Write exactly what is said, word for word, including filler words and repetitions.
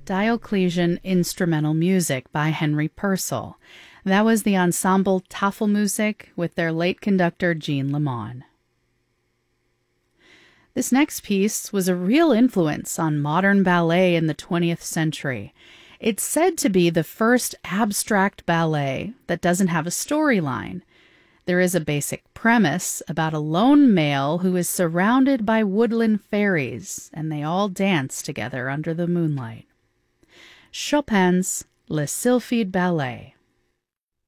Diocletian Instrumental Music by Henry Purcell. That was the ensemble Tafelmusik with their late conductor Jean Lemon. This next piece was a real influence on modern ballet in the twentieth century. It's said to be the first abstract ballet that doesn't have a storyline. There is a basic premise about a lone male who is surrounded by woodland fairies, and they all dance together under the moonlight. Chopin's Le Sylphide Ballet.